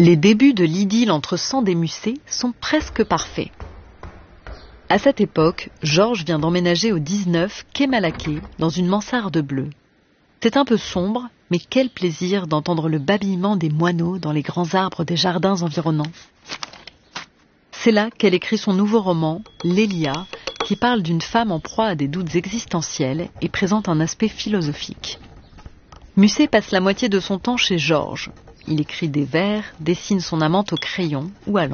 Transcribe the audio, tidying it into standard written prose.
Les débuts de l'idylle entre Sand et Musset sont presque parfaits. À cette époque, Georges vient d'emménager au 19 quai Malaquais, dans une mansarde bleue. C'est un peu sombre, mais quel plaisir d'entendre le babillement des moineaux dans les grands arbres des jardins environnants. C'est là qu'elle écrit son nouveau roman, Lélia, qui parle d'une femme en proie à des doutes existentiels et présente un aspect philosophique. Musset passe la moitié de son temps chez Georges. Il écrit des vers, dessine son amante au crayon ou à l'encre.